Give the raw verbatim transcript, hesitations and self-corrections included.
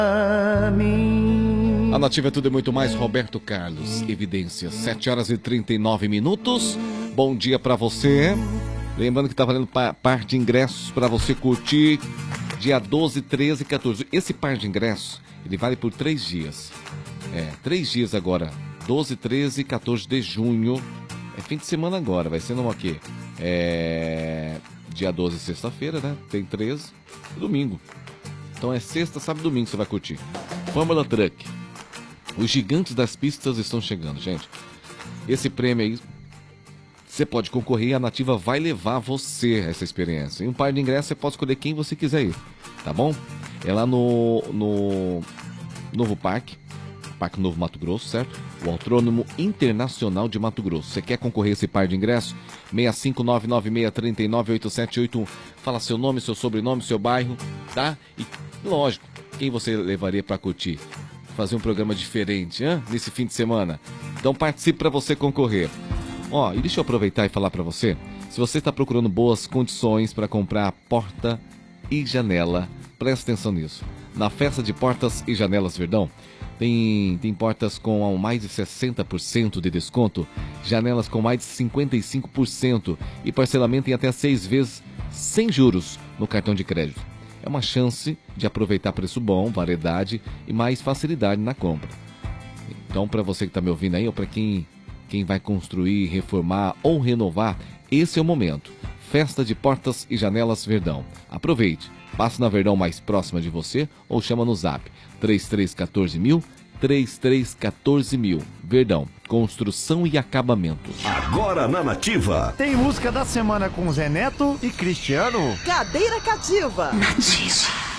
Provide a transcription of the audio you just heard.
A Nativa é tudo e muito mais. Roberto Carlos, Evidências, sete horas e trinta e nove minutos. Bom dia pra você. Lembrando que tá valendo pa par de ingressos pra você curtir dia doze, treze e quatorze. Esse par de ingressos, ele vale por três dias. É, três dias agora. doze, treze e quatorze de junho. É fim de semana agora, vai ser no quê? É... Dia doze, sexta-feira, né? Tem treze, domingo. Então é sexta, sábado e domingo que você vai curtir. Fórmula Truck. Os gigantes das pistas estão chegando, gente. Esse prêmio aí, você pode concorrer e a Nativa vai levar você a essa experiência. Em um par de ingressos você pode escolher quem você quiser ir, tá bom? É lá no, no Novo Parque, Parque Novo Mato Grosso, certo? O Autônomo Internacional de Mato Grosso. Você quer concorrer a esse par de ingressos? seis cinco nove nove seis três nove oito sete oito um. Fala seu nome, seu sobrenome, seu bairro, tá? E, lógico, quem você levaria para curtir? Fazer um programa diferente, hein? Nesse fim de semana. Então participe para você concorrer. Ó, e deixa eu aproveitar e falar para você. Se você está procurando boas condições para comprar porta e janela, presta atenção nisso. Na Festa de Portas e Janelas Verdão, Tem, tem portas com mais de sessenta por cento de desconto, janelas com mais de cinquenta e cinco por cento e parcelamento em até seis vezes sem juros no cartão de crédito. É uma chance de aproveitar preço bom, variedade e mais facilidade na compra. Então, para você que está me ouvindo aí, ou para quem, quem vai construir, reformar ou renovar, esse é o momento. Festa de Portas e Janelas Verdão. Aproveite. Passe na Verdão mais próxima de você ou chama no zap três três um quatro mil, três três um quatro mil. Verdão, construção e acabamento. Agora na Nativa. Tem música da semana com Zé Neto e Cristiano. Cadeira cativa. Nativa.